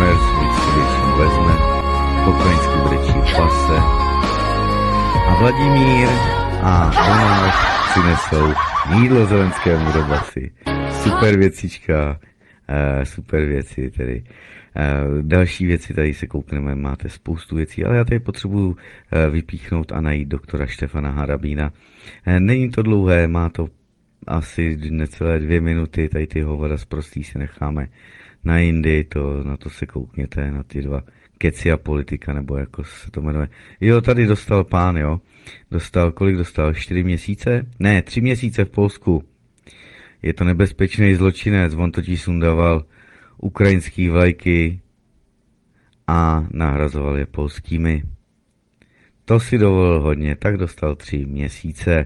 Šmerc vždycky většinu vezme, Pokojensky brečí v pase a Vladimír a Donald přinesou jídlo Zelenskému do basy. Super věcička, super věci tedy. Další věci tady se koukneme, máte spoustu věcí, ale já tady potřebuju vypíchnout a najít doktora Štefana Harabína. Není to dlouhé, má to asi necelé 2 minuty, tady ty hovora zprostý si necháme na jindy, na to se koukněte, na ty 2 keci a politika, nebo jako se to jmenuje. Jo, tady dostal pán, jo. Kolik dostal? 4 měsíce? Ne, 3 měsíce v Polsku. Je to nebezpečný zločinec, on totiž sundával ukrajinský vlajky a nahrazoval je polskými. To si dovolil hodně, tak dostal 3 měsíce.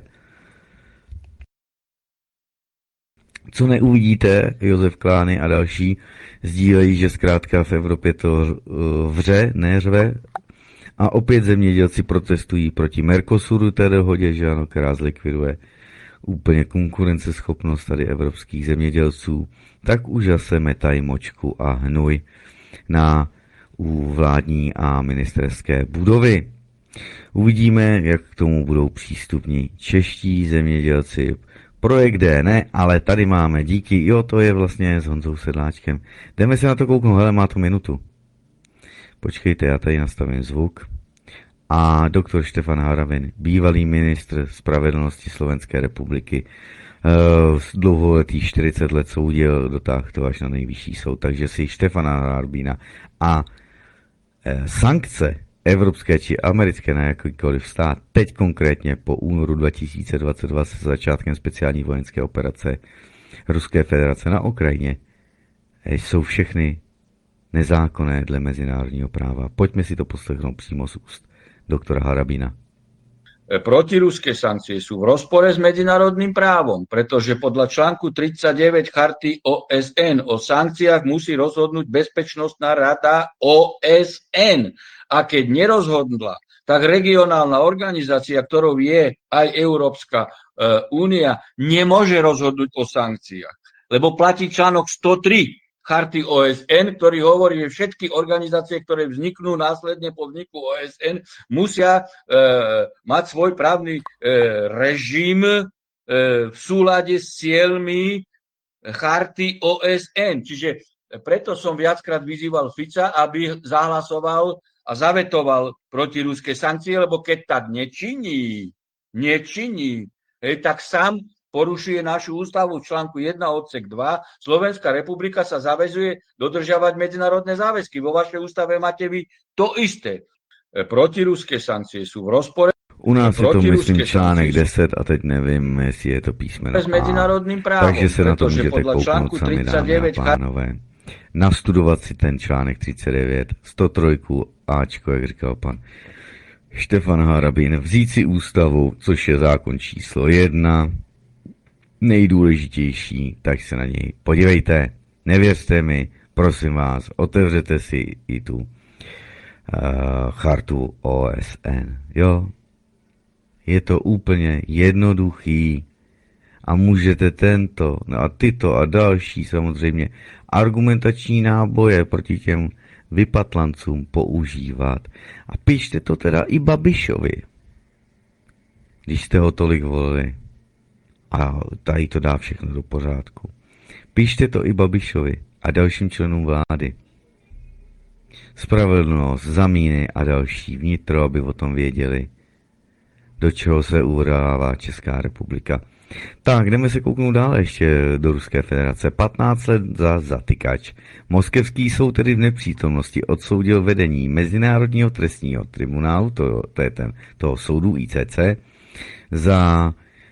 Co neuvidíte, Josef Klány a další sdílejí, že zkrátka v Evropě to vře, ne řve. A opět zemědělci protestují proti Mercosuru, té dohodě, že ano, která zlikviduje úplně konkurenceschopnost tady evropských zemědělců, tak už zase metají močku a hnůj u vládní a ministerské budovy. Uvidíme, jak k tomu budou přístupní čeští zemědělci. Projekt D, ne, ale tady máme, díky, jo, to je vlastně s Honzou Sedláčkem. Jdeme se na to kouknout, hele, má to minutu. Počkejte, já tady nastavím zvuk. A doktor Štefan Harabin, bývalý ministr spravedlnosti Slovenské republiky, dlouholetý 40 let soudil, dotáhl to až na nejvyšší soud, takže si Štefana Harabina a sankce evropské či americké na jakýkoliv stát, teď konkrétně po únoru 2022 se začátkem speciální vojenské operace Ruské federace na Ukrajině, jsou všechny nezákonné dle mezinárodního práva. Pojďme si to poslechnout přímo z úst doktora Harabina. Protiruské sankcie sú v rozpore s medzinárodným právom, pretože podľa článku 39 Charty OSN o sankciách musí rozhodnúť Bezpečnostná rada OSN. A keď nerozhodla, tak regionálna organizácia, ktorou je aj Európska únia, nemôže rozhodnúť o sankciách, lebo platí článok 103 Charty OSN, ktorý hovorí, že všetky organizácie, ktoré vzniknú následne po vzniku OSN, musia mať svoj právny režim v súlade s cieľmi Charty OSN. Čiže preto som viackrát vyzýval Fica, aby zahlasoval a zavetoval protiruské sankcie, lebo keď tak nečiní, tak sám porušuje našu ústavu v článku 1 odsek 2. Slovenská republika sa zaväzuje dodržiavať medzinárodné záväzky. Vo vašej ústave máte vy to isté. Protiruské sankcie sú v rozpore. U nás je to, myslím, článek 10 a teď nevím, jestli je to písmeno s medzinárodným právom. Takže se na to můžete kouknout sami, dámy a pánové. Nastudovat si ten článek 39, 103 Ačko, jak říkal pan Štefan Harabin, vzít si ústavu, což je zákon číslo 1, nejdůležitější, tak se na něj podívejte, nevěřte mi, prosím vás, otevřete si i tu chartu OSN, jo, je to úplně jednoduchý a můžete tento a tyto a další samozřejmě argumentační náboje proti těm vypatlancům používat a pište to teda i Babišovi, když jste ho tolik volili. A tady to dá všechno do pořádku. Píšte to i Babišovi a dalším členům vlády. Spravedlnost, zamíny a další vnitro, aby o tom věděli, do čeho se uvrává Česká republika. Tak, jdeme se kouknout dále ještě do Ruské federace. 15 let za zatykač. Moskevský soud tedy v nepřítomnosti odsoudil vedení Mezinárodního trestního tribunálu, to je toho soudu ICC, za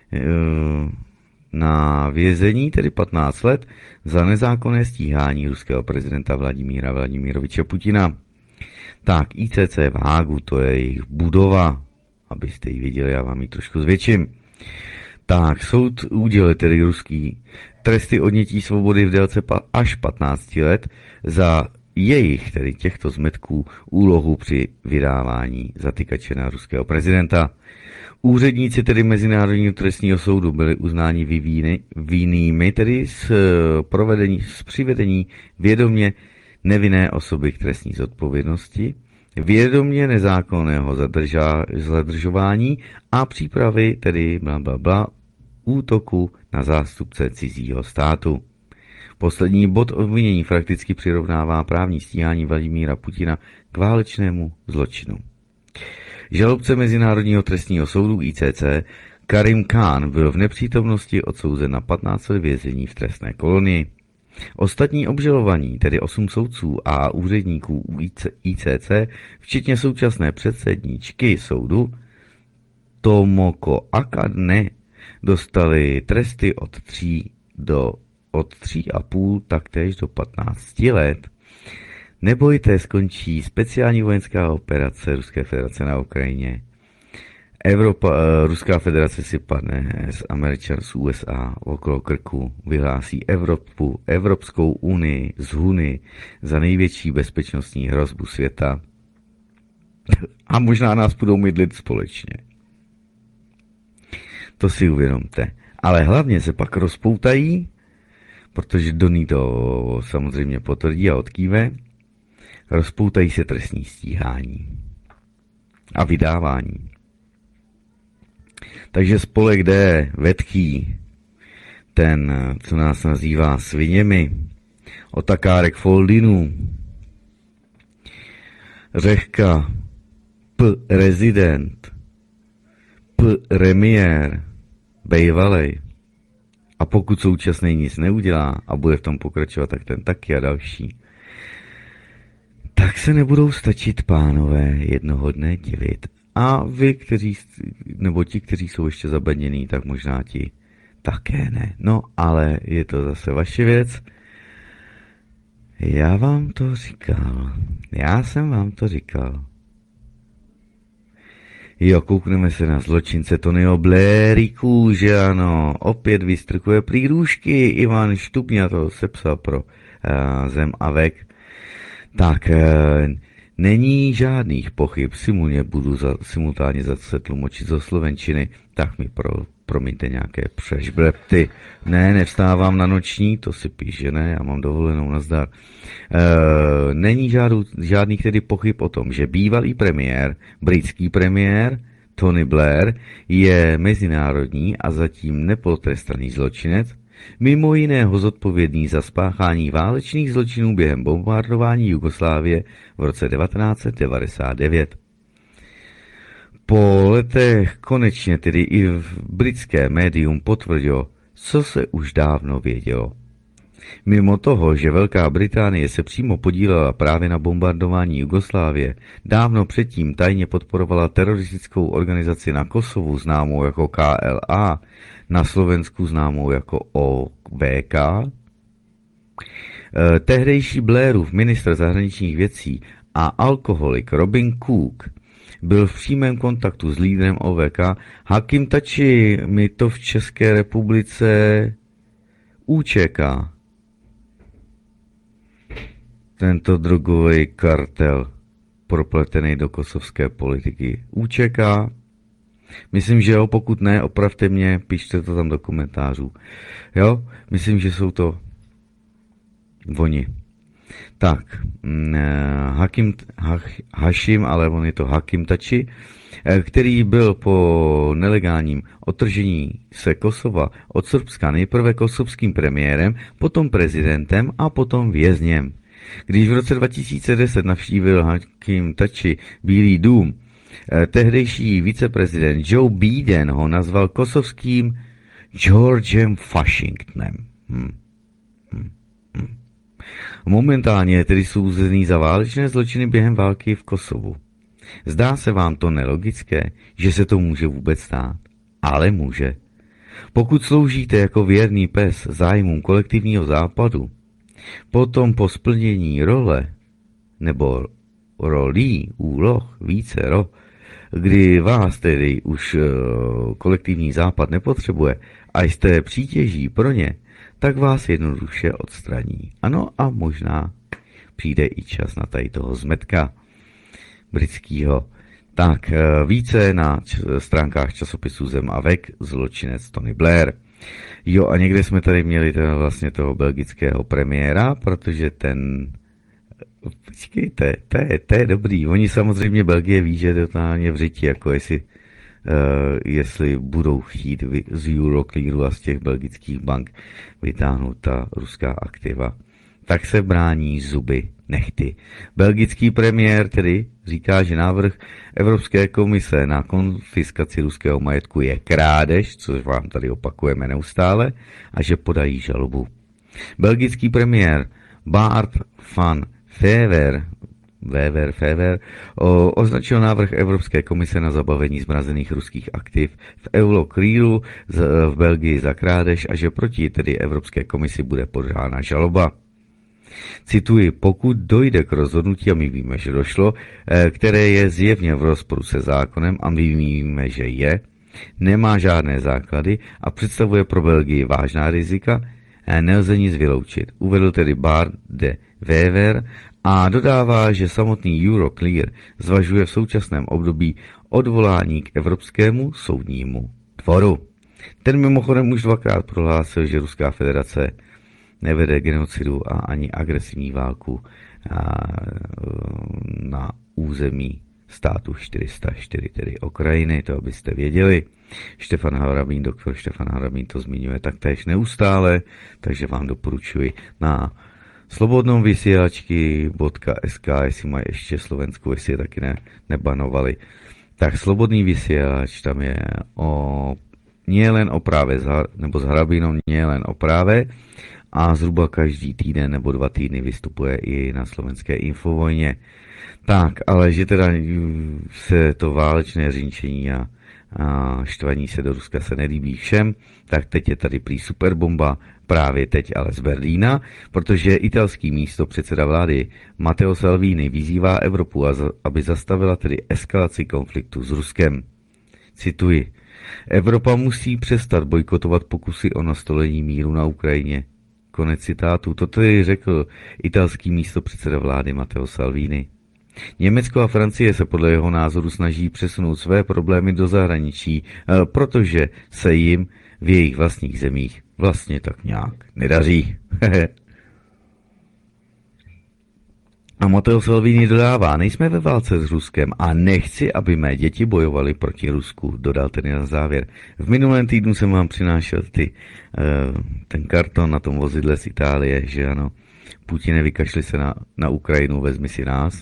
na vězení, tedy 15 let, za nezákonné stíhání ruského prezidenta Vladimíra Vladimiroviče Putina. Tak, ICC v Hágu, to je jejich budova, abyste ji viděli, já vám ji trošku zvětším. Tak, soud udělil tedy ruský tresty odnětí svobody v délce až 15 let za jejich, tedy těchto zmetků, úlohu při vydávání zatykače na ruského prezidenta. Úředníci tedy Mezinárodního trestního soudu byli uznáni vinnými, tedy z přivedení vědomě nevinné osoby k trestní zodpovědnosti, vědomě nezákonného zadržování a přípravy, tedy útoku na zástupce cizího státu. Poslední bod obvinění prakticky přirovnává právní stíhání Vladimíra Putina k válečnému zločinu. Žalobce Mezinárodního trestního soudu ICC Karim Khan byl v nepřítomnosti odsouzen na 15 let vězení v trestné kolonii. Ostatní obžalovaní, tedy 8 soudců a úředníků ICC, včetně současné předsedničky soudu Tomoko Akane, dostali tresty od 3,5 taktéž do 15 let. Nebojte, skončí speciální vojenská operace Ruské federace na Ukrajině. Ruská federace si padne z USA okolo krku, vyhlásí Evropskou unii z Huny za největší bezpečnostní hrozbu světa a možná nás budou mydlit společně. To si uvědomte. Ale hlavně se pak rozpoutají, protože Donny to samozřejmě potvrdí a odkýve, rozpoutají se trestní stíhání a vydávání. Takže spolek D, vetchý, ten, co nás nazývá sviněmi, otakárek Foldinů, Řehka, rezident, premiér, bejvalej, a pokud současný nic neudělá a bude v tom pokračovat, tak ten taky a další, tak se nebudou stačit pánové jednoho dne divit. A vy, nebo ti, kteří jsou ještě zabednění, tak možná ti také ne. No, ale je to zase vaše věc. Já vám to říkal. Já jsem vám to říkal. Jo, koukneme se na zločince Tonyho Blairiku, že ano, opět vystrkuje prý růžky. Ivan Štupňa to sepsal pro Zem a Vek. Tak, není žádných pochyb, budu simultánně zase tlumočit zo slovenčiny, tak mi promiňte nějaké přežbrepty. Ne, nevstávám na noční, to si píše, ne, já mám dovolenou, nazdar. Není žádných tedy pochyb o tom, že bývalý premiér, britský premiér, Tony Blair, je mezinárodní a zatím nepotrestaný zločinec, mimo jiného zodpovědný za spáchání válečných zločinů během bombardování Jugoslávie v roce 1999. Po letech konečně tedy i v britské médium potvrdilo, co se už dávno vědělo. Mimo toho, že Velká Británie se přímo podílela právě na bombardování Jugoslávie, dávno předtím tajně podporovala teroristickou organizaci na Kosovu známou jako KLA, na Slovensku známou jako OVK, tehdejší Blairův ministr zahraničních věcí a alkoholik Robin Cook byl v přímém kontaktu s lídrem OVK Hakim Tači, mi to v České republice UČK. Tento drogový kartel propletený do kosovské politiky UČK. Myslím, že jo, pokud ne, opravte mě, pište to tam do komentářů. Jo, myslím, že jsou to oni. Tak, Hashim, ale on je to Hakim Tači, který byl po nelegálním odtržení se Kosova od Srbska nejprve kosovským premiérem, potom prezidentem a potom vězněm. Když v roce 2010 navštívil Hakim Tači Bílý dům, tehdejší viceprezident Joe Biden ho nazval kosovským Georgem Washingtonem. Momentálně je tedy souzený za válečné zločiny během války v Kosovu. Zdá se vám to nelogické, že se to může vůbec stát? Ale může. Pokud sloužíte jako věrný pes zájmům kolektivního západu, potom po splnění role nebo rolí, úloh, vícero, kdy vás tedy už kolektivní západ nepotřebuje a jste přítěží pro ně, tak vás jednoduše odstraní. Ano, a možná přijde i čas na tady toho zmetka britskýho. Tak, více na stránkách časopisu Zem a Vek, zločinec Tony Blair. Jo, a někde jsme tady měli vlastně toho belgického premiéra, protože ten Počkejte, to je dobrý. Oni samozřejmě Belgie ví, že je totálně v řiti, jako jestli budou chtít z Euroclearu a z těch belgických bank vytáhnout ta ruská aktiva, tak se brání zuby nehty. Belgický premiér tedy říká, že návrh Evropské komise na konfiskaci ruského majetku je krádež, což vám tady opakujeme neustále, a že podají žalobu. Belgický premiér Bart van Wever označil návrh Evropské komise na zabavení zmrazených ruských aktiv v Euroclearu v Belgii za krádež a že proti tedy Evropské komisi bude podána žaloba. Cituji, pokud dojde k rozhodnutí, a my víme, že došlo, které je zjevně v rozporu se zákonem, a my víme, že je, nemá žádné základy a představuje pro Belgii vážná rizika, nelze nic vyloučit. Uvedl tedy Bart de Wever a dodává, že samotný Euroclear zvažuje v současném období odvolání k Evropskému soudnímu dvoru. Ten mimochodem už dvakrát prohlásil, že Ruská federace nevede genocidu a ani agresivní válku na území státu 404, tedy Ukrajiny, to abyste věděli. Doktor Štefan Harabín to zmiňuje taktéž neustále, takže vám doporučuji na slobodnomvysielačky.sk, jestli mají ještě Slovensku, jestli je taky nebanovali. Tak Slobodný vysielač, tam je nielen o práve, nebo s Harabínom nielen o práve, a zhruba každý týden nebo 2 týdny vystupuje i na slovenské Infovojně. Tak, ale že teda se to válečné řinčení a štvaní se do Ruska se nelíbí všem, tak teď je tady prý superbomba, právě teď ale z Berlína, protože italský místopředseda vlády Matteo Salvini vyzývá Evropu, aby zastavila tedy eskalaci konfliktu s Ruskem. Cituji, Evropa musí přestat bojkotovat pokusy o nastolení míru na Ukrajině. Konec citátu. To tedy řekl italský místopředseda vlády Matteo Salvini. Německo a Francie se podle jeho názoru snaží přesunout své problémy do zahraničí, protože se jim v jejich vlastních zemích vlastně tak nějak nedaří. A Matteo Salvini dodává, nejsme ve válce s Ruskem a nechci, aby mé děti bojovaly proti Rusku, dodal tedy na závěr. V minulém týdnu jsem vám přinášel ten karton na tom vozidle z Itálie, že ano, Putine, vykašli se na Ukrajinu, vezmi si nás.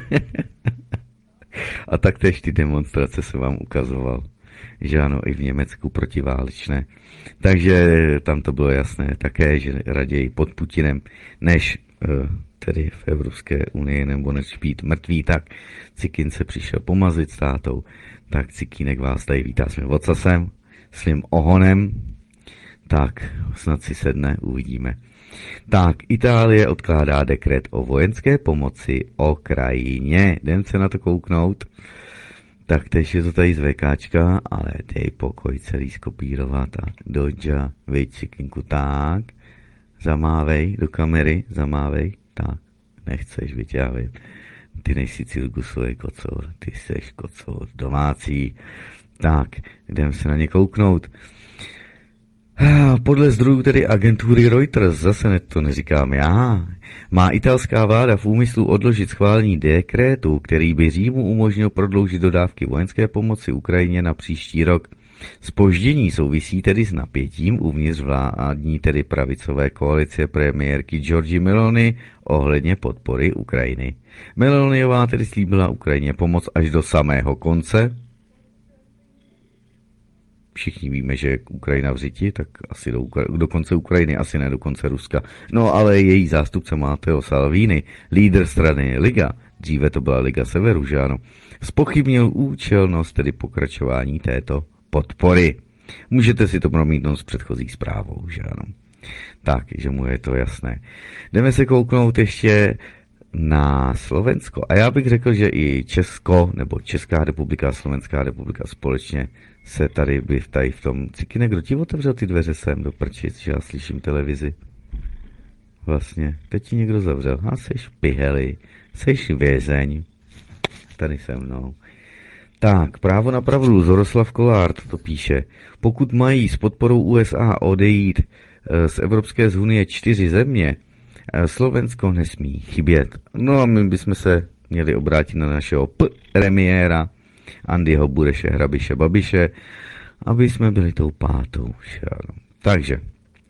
A taktéž ty demonstrace se vám ukazoval, že ano, i v Německu protiválečné. Takže tam to bylo jasné také, že raději pod Putinem, než tedy v Evropské unii, nebo než být mrtvý, tak Cikin se přišel pomazit s tátou, tak Cikínek vás tady vítá svým vocasem, svým ohonem, tak snad si sedne, uvidíme. Tak, Itálie odkládá dekret o vojenské pomoci Ukrajině. Jdem se na to kouknout. Tak teď je to tady z VKčka, ale dej pokoj celý skopírovat. Tak, Dodža, veď Cikinku, tak. Zamávej do kamery, zamávej. Tak, nechceš, vyťávej. Ty nejsi Cilgusovej kocor, ty seš kocor domácí. Tak, jdem se na ně kouknout. Podle zdrojů tedy agentury Reuters, zase to neříkám já, má italská vláda v úmyslu odložit schválení dekrétu, který by Římu umožnil prodloužit dodávky vojenské pomoci Ukrajině na příští rok. Zpoždění souvisí tedy s napětím uvnitř vládní, tedy pravicové koalice premiérky Giorgie Meloni ohledně podpory Ukrajiny. Meloniová tedy slíbila Ukrajině pomoc až do samého konce. Všichni víme, že je Ukrajina v řiti, tak asi do konce Ukrajiny, asi ne do konce Ruska. No ale její zástupce Matteo Salvini, lídr strany Liga, dříve to byla Liga Severu, že ano, zpochybnil účelnost, tedy pokračování této podpory. Můžete si to promítnout s předchozí zprávou, že ano. Tak, že mu je to jasné. Jdeme se kouknout ještě na Slovensko. A já bych řekl, že i Česko, nebo Česká republika a Slovenská republika společně se tady vyvtají v tom. Cikine, kdo ti otevřel ty dveře sem do prčic, že já slyším televizi? Vlastně, teď ti někdo zavřel. A seš piheli, seš vězeň. Tady se mnou. Tak, právo na pravdu, Zoroslav Kolárd to píše. Pokud mají s podporou USA odejít z Evropské unie 4 země, Slovensko nesmí chybět. No a my bychom se měli obrátit na našeho premiéra Andyho Bureše Hrabiše Babiše, aby jsme byli tou pátou šarou. Takže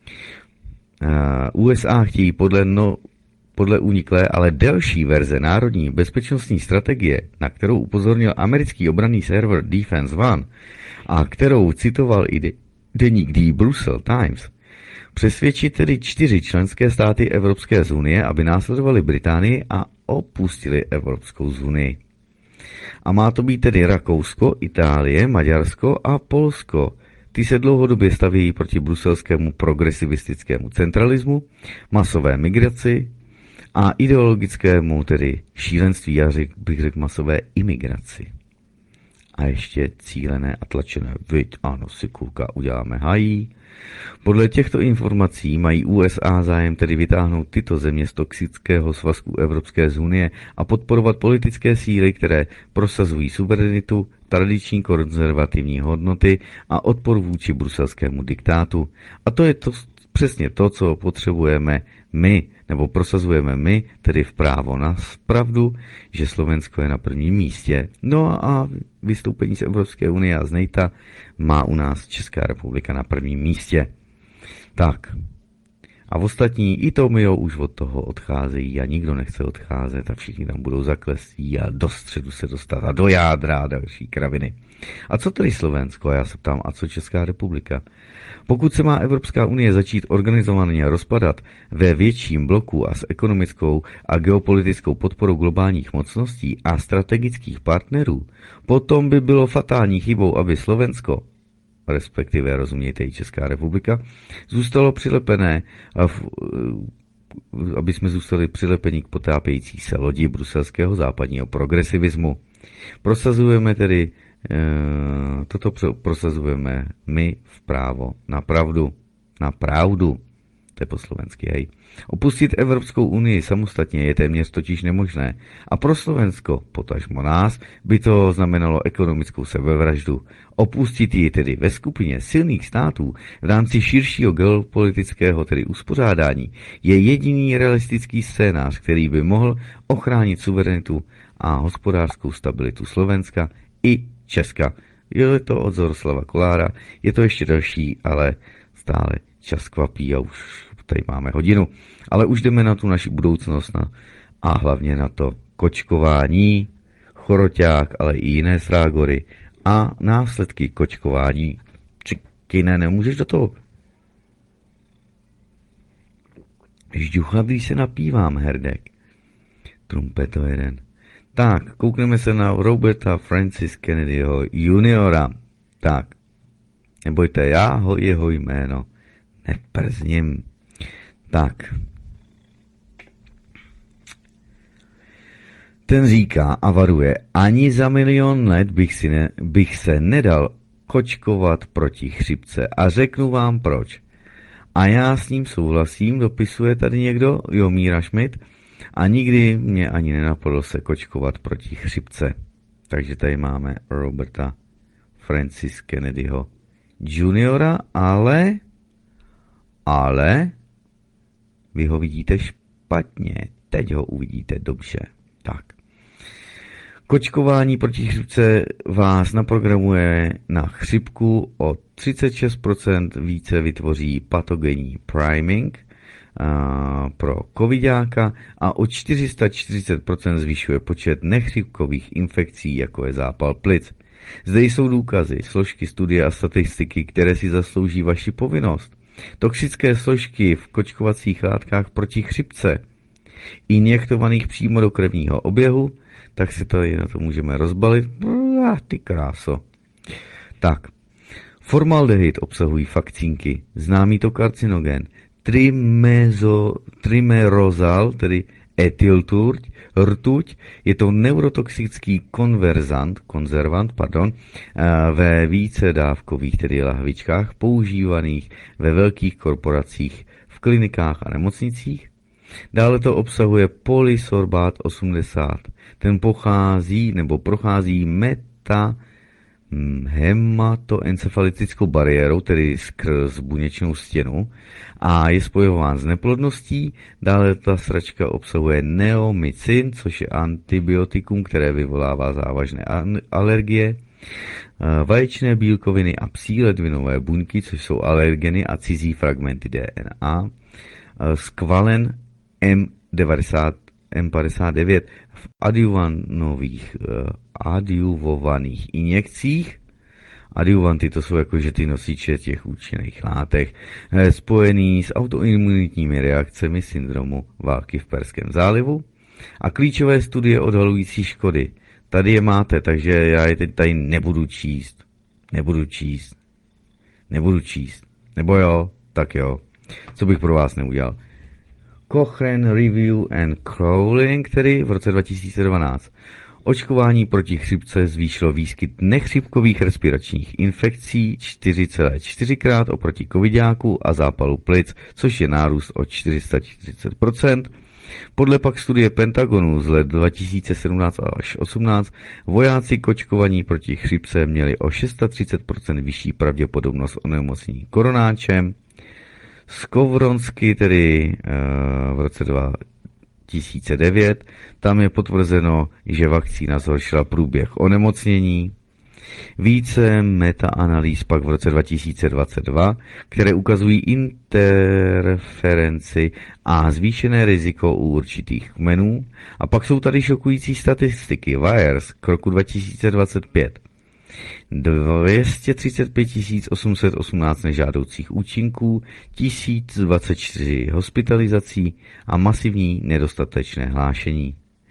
USA chtějí podle uniklé, ale delší verze národní bezpečnostní strategie, na kterou upozornil americký obranný server Defense One a kterou citoval i deník The Brussels Times, přesvědčit tedy 4 členské státy Evropské unie, aby následovali Británii a opustili Evropskou unii. A má to být tedy Rakousko, Itálie, Maďarsko a Polsko. Ty se dlouhodobě stavějí proti bruselskému progresivistickému centralismu, masové migraci a ideologickému, tedy šílenství, já bych řekl masové imigraci. A ještě cílené a tlačené, ano, si kulka, uděláme hají. Podle těchto informací mají USA zájem tedy vytáhnout tyto země z toxického svazku Evropské unie a podporovat politické síly, které prosazují suverenitu, tradiční konzervativní hodnoty a odpor vůči bruselskému diktátu. A to je přesně to, co potřebujeme my, nebo prosazujeme my, tedy v právo na pravdu, že Slovensko je na prvním místě. No a vystoupení z Evropské unie a z NATO má u nás Česká republika na prvním místě. Tak. A ostatní i Tomio už od toho odcházejí a nikdo nechce odcházet a všichni tam budou zaklesí a do středu se dostat a do jádra a další kraviny. A co tedy Slovensko? A já se ptám, a co Česká republika? Pokud se má Evropská unie začít organizovaně rozpadat ve větším bloku a s ekonomickou a geopolitickou podporou globálních mocností a strategických partnerů, potom by bylo fatální chybou, aby Slovensko, respektive rozumějte i Česká republika, zůstalo přilepené, aby jsme zůstali přilepeni k potápějící se lodi bruselského západního progresivismu. Prosazujeme tedy toto prosazujeme my v právo na pravdu. Na pravdu. To je po slovensky, hej. Opustit Evropskou unii samostatně je téměř totiž nemožné. A pro Slovensko, potažmo nás, by to znamenalo ekonomickou sebevraždu. Opustit ji tedy ve skupině silných států v rámci širšího geopolitického tedy uspořádání je jediný realistický scénář, který by mohl ochránit suverenitu a hospodářskou stabilitu Slovenska i Česka. Je to od Zoroslava Kolára, je to ještě další, ale stále čas kvapí a už tady máme hodinu. Ale už jdeme na tu naši budoucnost a hlavně na to kočkování, choroťák, ale i jiné srágory a následky kočkování. Čekine, nemůžeš do toho žďuchat, když se napívám, herdek. Trumpeto jeden. Tak, koukneme se na Roberta Francis Kennedyho juniora. Tak, nebojte, jeho jméno neprzním. Tak. Ten říká a varuje, ani za 1 000 000 let bych se nedal kočkovat proti chřipce a řeknu vám proč. A já s ním souhlasím, dopisuje tady někdo, Míra Schmidt, a nikdy mě ani nenapadlo se kočkovat proti chřipce. Takže tady máme Roberta Francis Kennedyho juniora, ale vy ho vidíte špatně, teď ho uvidíte dobře. Tak. Kočkování proti chřipce vás naprogramuje na chřipku, o 36% více vytvoří patogenní priming pro covidáka a o 440% zvyšuje počet nechřipkových infekcí, jako je zápal plic. Zde jsou důkazy, složky, studie a statistiky, které si zaslouží vaši povinnost. Toxické složky v kočkovacích látkách proti chřipce, injektovaných přímo do krevního oběhu, tak si tady na to můžeme rozbalit. Ty kráso. Tak, formaldehyd obsahují vakcínky, známý to karcinogen, trimerozal, tedy etylturť, rtuť, je to neurotoxický konzervant, ve více dávkových, tedy lahvičkách, používaných ve velkých korporacích, v klinikách a nemocnicích. Dále to obsahuje polysorbát 80. Ten prochází hematoencefalitickou bariérou, tedy skrz buněčnou stěnu, a je spojován s neplodností. Dále ta sračka obsahuje neomycin, což je antibiotikum, které vyvolává závažné alergie, vaječné bílkoviny a psí ledvinové buňky, což jsou alergeny a cizí fragmenty DNA, skvalen M59 v adjuvovaných injekcích. Adjuvanty to jsou jakože ty nosiče těch účinných látek, spojený s autoimunitními reakcemi syndromu války v Perském zálivu a klíčové studie odhalující škody. Tady je máte, takže já je teď tady nebudu číst. Nebo jo? Tak jo. Co bych pro vás neudělal? Cochrane Review and Crowling, tedy v roce 2012. Očkování proti chřipce zvýšilo výskyt nechřipkových respiračních infekcí 4,4krát oproti covidáku a zápalu plic, což je nárůst o 440%. Podle pak studie Pentagonu z let 2017 až 2018 vojáci k očkovaní proti chřipce měli o 630% vyšší pravděpodobnost onemocnění koronáčem. Skovronsky, tedy v roce 2009, tam je potvrzeno, že vakcína zhoršila průběh onemocnění. Více metaanalýz pak v roce 2022, které ukazují interferenci a zvýšené riziko u určitých kmenů. A pak jsou tady šokující statistiky. VAERS k roku 2025. 235 818 nežádoucích účinků, 1024 hospitalizací a masivní nedostatečné hlášení.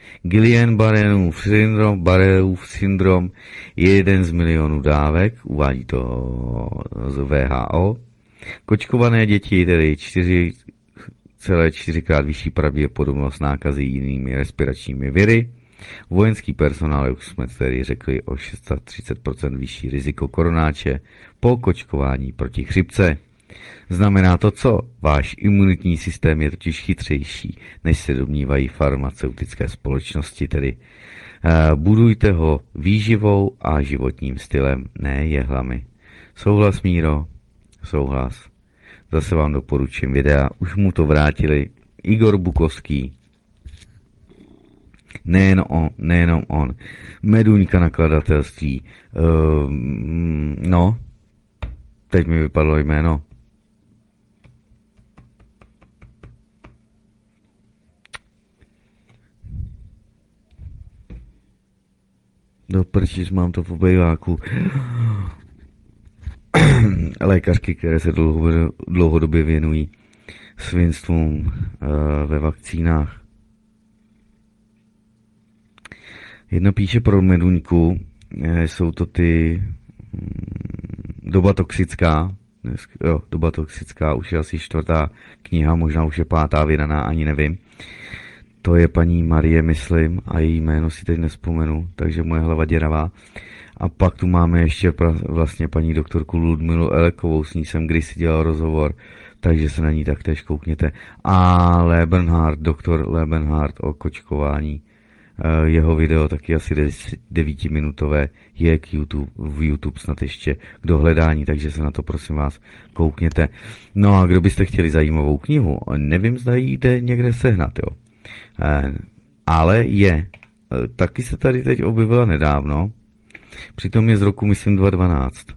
Guillain-Barré syndrom je 1 z milionů dávek, uvádí to z VHO. Kočkované děti, tedy 4,4krát vyšší pravděpodobnost nákazy jinými respiračními viry. Vojenský personál, jak jsme tedy řekli, o 630% vyšší riziko koronáče po kočkování proti chřipce. Znamená to co? Váš imunitní systém je totiž chytřejší, než se domnívají farmaceutické společnosti, tedy budujte ho výživou a životním stylem, ne jehlami. Souhlas, Míro? Souhlas. Zase vám doporučím videa, už mu to vrátili Igor Bukovský. Nejenom on. Meduňka nakladatelství. No, teď mi vypadlo jméno. Do prčic, mám to v obejváku. Lékařky, které se dlouhodobě věnují svinstvům ve vakcínách. Jedna píše pro Meduňku, jsou to ty Doba toxická, Doba toxická, už je asi 4. kniha, možná už je 5. vydaná, ani nevím. To je paní Marie, myslím, a její jméno si teď nespomenu, takže moje hlava děravá. A pak tu máme ještě vlastně paní doktorku Ludmilu Elekovou, s ní jsem kdysi dělal rozhovor, takže se na ní taktéž koukněte. A doktor Lebenhardt o kočkování. Jeho video taky asi 9minutové je v YouTube snad ještě k dohledání, takže se na to prosím vás koukněte. No a kdo byste chtěli zajímavou knihu, nevím, zda ji jde někde sehnat, jo. Ale je. Taky se tady teď objevila nedávno, přitom je z roku, myslím, 2012.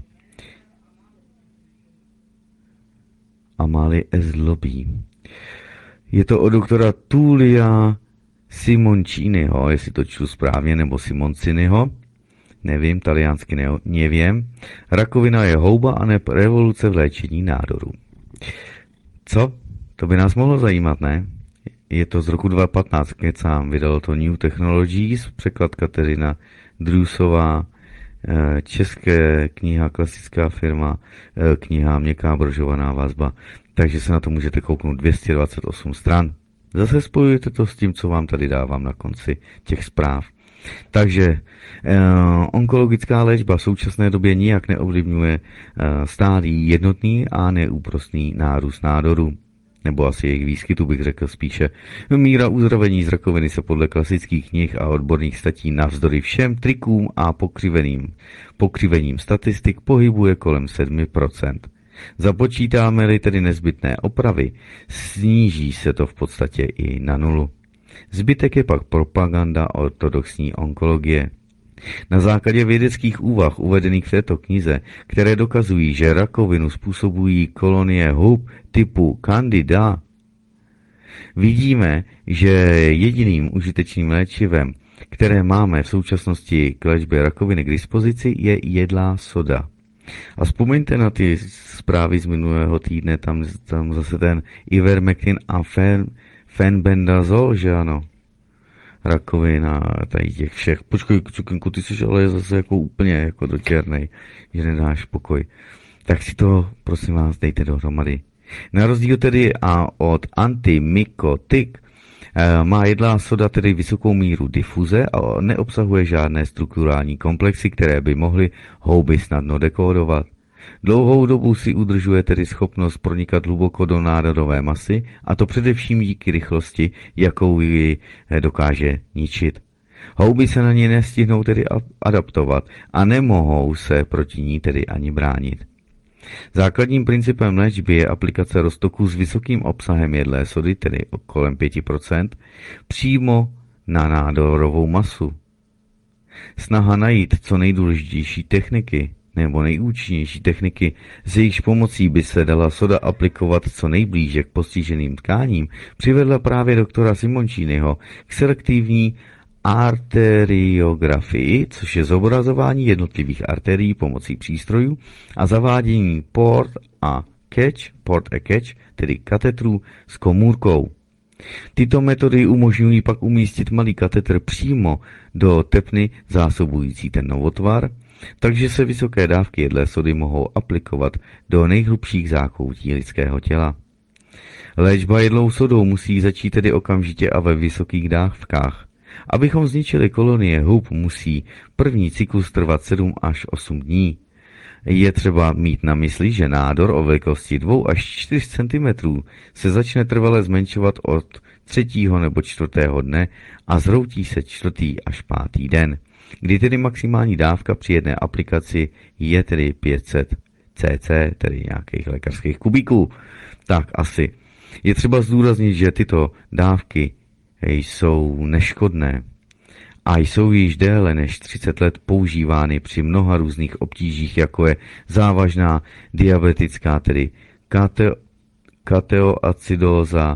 Amalie S. Lobby. Je to od doktora Tulia Simonciniho, jestli to čtu správně, nebo Simonciniho, nevím, taliansky nevím. Rakovina je houba a ne revoluce v léčení nádorů. Co? To by nás mohlo zajímat, ne? Je to z roku 2015, kecám, vydalo to New Technologies, překlad Kateřina Drusová, české kniha, klasická firma, kniha Měkká brožovaná vazba, takže se na to můžete kouknout, 228 stran. Zase spojujete to s tím, co vám tady dávám na konci těch zpráv. Takže onkologická léčba v současné době nijak neovlivňuje stálý, jednotný a neúprosný nárůst nádoru. nebo asi jejich výskytu bych řekl spíše. Míra uzdravení z rakoviny se podle klasických knih a odborných statí navzdory všem trikům a pokřivením statistik pohybuje kolem 7%. Započítáme-li tedy nezbytné opravy, sníží se to v podstatě i na nulu. Zbytek je pak propaganda ortodoxní onkologie. Na základě vědeckých úvah uvedených v této knize, které dokazují, že rakovinu způsobují kolonie hub typu Candida, vidíme, že jediným užitečným léčivem, které máme v současnosti k léčbě rakoviny k dispozici, je jedlá soda. A vzpomeňte na ty zprávy z minulého týdne, tam zase ten Ivermectin a fenbendazol, že ano? Rakovina, tady těch všech. Počkej, Cukenku, ty jsi ale zase jako úplně jako dotěrnej, že nedáš pokoj. Tak si to, prosím vás, dejte dohromady. Na rozdíl tedy a od antimykotik má jedlá soda tedy vysokou míru difuze a neobsahuje žádné strukturální komplexy, které by mohly houby snadno dekódovat. Dlouhou dobu si udržuje tedy schopnost pronikat hluboko do nádorové masy, a to především díky rychlosti, jakou ji dokáže ničit. Houby se na ně nestihnou tedy adaptovat a nemohou se proti ní tedy ani bránit. Základním principem léčby je aplikace roztoku s vysokým obsahem jedlé sody, tedy kolem 5%, přímo na nádorovou masu. Snaha najít co nejdůležitější techniky nebo nejúčinnější techniky, s jejichž pomocí by se dala soda aplikovat co nejblíže k postiženým tkáním, přivedla právě doktora Simonciniho k selektivní arteriografii, což je zobrazování jednotlivých arterií pomocí přístrojů a zavádění port a catch, tedy katetrů s komůrkou. Tyto metody umožňují pak umístit malý katetr přímo do tepny zásobující ten novotvar, takže se vysoké dávky jedlé sody mohou aplikovat do nejhlubších zákoutí lidského těla. Léčba jedlou sodou musí začít tedy okamžitě a ve vysokých dávkách. Abychom zničili kolonie hub, musí první cyklus trvat 7 až 8 dní. Je třeba mít na mysli, že nádor o velikosti 2 až 4 cm se začne trvale zmenšovat od 3. nebo 4. dne a zhroutí se 4. až 5. den, kdy tedy maximální dávka při jedné aplikaci je tedy 500 cc, tedy nějakých lékařských kubíků. Tak asi. Je třeba zdůraznit, že tyto dávky jsou neškodné a jsou již déle než 30 let používány při mnoha různých obtížích, jako je závažná diabetická, tedy kateoacidóza,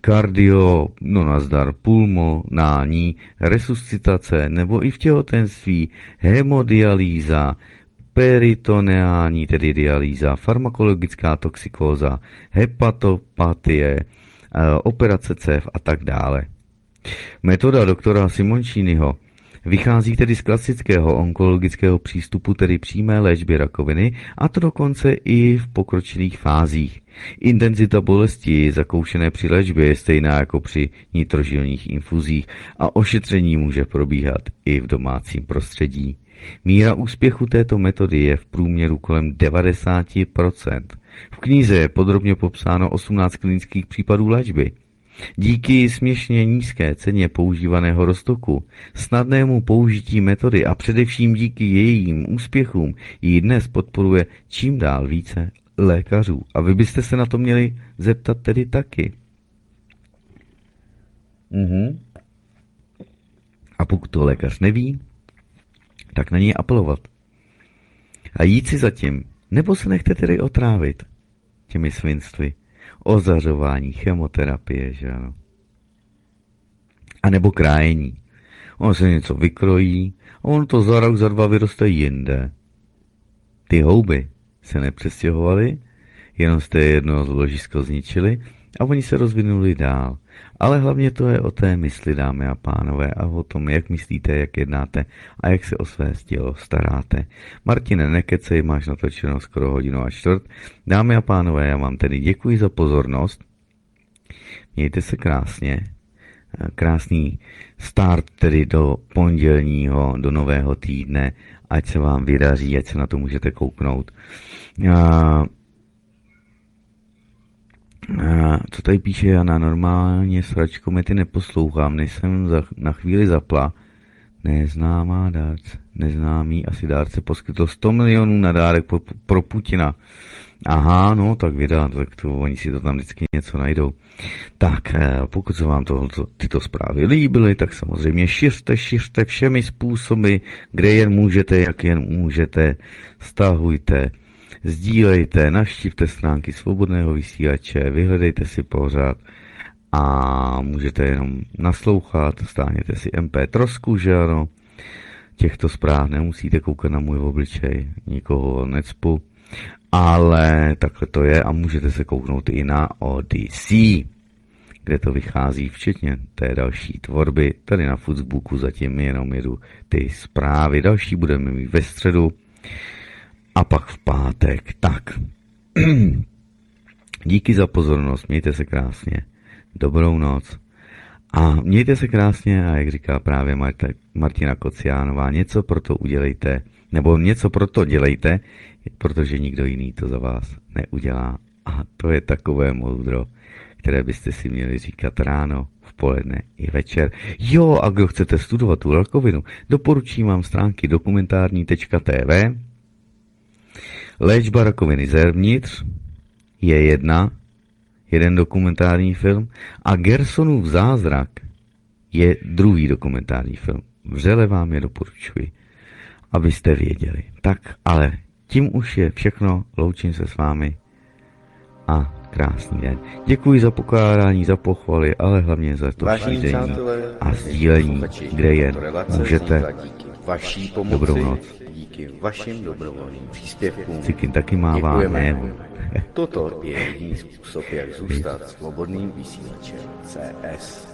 pulmonální resuscitace nebo i v těhotenství, hemodialýza, peritoneální, tedy dialýza, farmakologická toxikóza, hepatopatie, operace cév a tak dále. Metoda doktora Simonciniho vychází tedy z klasického onkologického přístupu, tedy přímé léčby rakoviny, a to dokonce i v pokročilých fázích. Intenzita bolesti zakoušené při léčbě je stejná jako při nitrožilních infuzích a ošetření může probíhat i v domácím prostředí. Míra úspěchu této metody je v průměru kolem 90%. V knize je podrobně popsáno 18 klinických případů léčby. Díky směšně nízké ceně používaného roztoku, snadnému použití metody a především díky jejím úspěchům ji dnes podporuje čím dál více lékařů. A vy byste se na to měli zeptat tedy taky. A pokud to lékař neví, tak na něj apelovat. A jít si zatím, nebo se nechte tedy otrávit těmi svinstvy. Ozařování, chemoterapie, že ano. A nebo krájení. On se něco vykrojí a on to za rok, za 2 vyroste jinde. Ty houby se nepřestěhovaly, jenom jste jedno ložisko zničili a oni se rozvinuli dál. Ale hlavně to je o té mysli, dámy a pánové, a o tom, jak myslíte, jak jednáte a jak se o své tělo staráte. Martine, nekecej, máš natočeno skoro 1 hodinu a čtvrt. Dámy a pánové, já vám tedy děkuji za pozornost. Mějte se krásně. Krásný start tedy do pondělního, do nového týdne. Ať se vám vydaří, ať se na to můžete kouknout. Co tady píše Jana? Normálně sračko, ty neposlouchám, než jsem na chvíli zapla. Neznámá dárce, neznámý asi dárce poskytl 100 milionů na dárek pro Putina. Aha, no tak vydá, tak to, oni si to tam vždycky něco najdou. Tak, pokud se vám tyto zprávy líbily, tak samozřejmě šiřte všemi způsoby, kde jen můžete, jak jen můžete, stahujte, sdílejte, navštivte stránky Svobodného vysílače, vyhledejte si pořád a můžete jenom naslouchat, stáhněte si MP3, že ano, těchto zpráv nemusíte koukat na můj obličej, nikoho necpu, ale takhle to je a můžete se kouknout i na Odyssey, kde to vychází včetně té další tvorby. Tady na Facebooku zatím jenom jedu ty zprávy, další budeme mít ve středu a pak v pátek. Tak, díky za pozornost, mějte se krásně, dobrou noc a mějte se krásně a jak říká právě Martina Kociánová, něco pro to udělejte, nebo něco pro to dělejte, protože nikdo jiný to za vás neudělá. A to je takové moudro, které byste si měli říkat ráno, v poledne i večer. Jo, a kdo chcete studovat tu rakovinu, doporučím vám stránky dokumentární.tv. Léčba rakoviny zevnitř je jeden dokumentární film a Gersonův zázrak je druhý dokumentární film. Vřele vám je doporučuji, abyste věděli. Tak, ale tím už je všechno, loučím se s vámi a krásný den. Děkuji za pokládání, za pochvaly, ale hlavně za to šíření a sdílení, kde jen můžete. Vaší pomoci, dobrou noc. díky vašim dobrovolným příspěvkům. Cikin taky mává, ne. Toto je jediný způsob, jak zůstat svobodným vysílačem CS.